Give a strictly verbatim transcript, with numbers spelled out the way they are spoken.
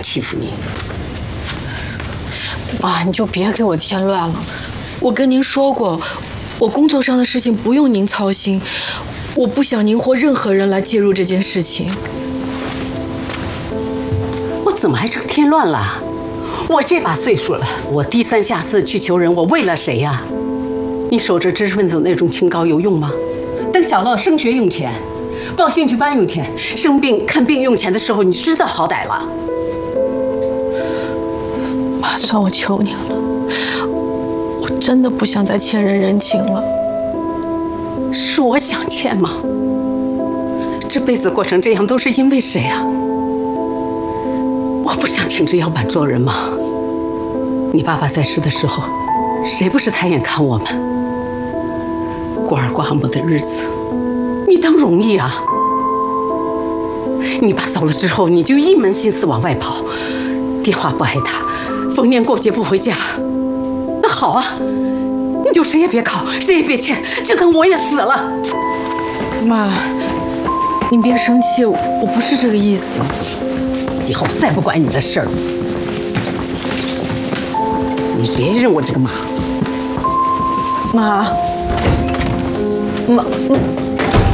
欺负你。 妈，你就别给我添乱了。我跟您说过，我工作上的事情不用您操心，我不想您或任何人来介入这件事情。 我怎么还成添乱了？我这把岁数了，我低三下四去求人，我为了谁呀？你守着知识分子那种清高有用吗？等小乐升学用钱，报兴趣班用钱，生病看病用钱的时候，你知道好歹了。 妈，算我求您了，我真的不想再欠人人情了。 是我想欠吗？这辈子过成这样都是因为谁啊？我不想挺着腰板做人吗？你爸爸在世的时候，谁不是抬眼看我们？孤儿寡母的日子，你当容易啊？你爸走了之后，你就一门心思往外跑，电话不挨打，逢年过节不回家。那好啊，你就谁也别靠，谁也别欠，就等我也死了。 妈，您别生气，我不是这个意思。 以后再不管你的事儿，你别认我这个妈。 妈，妈，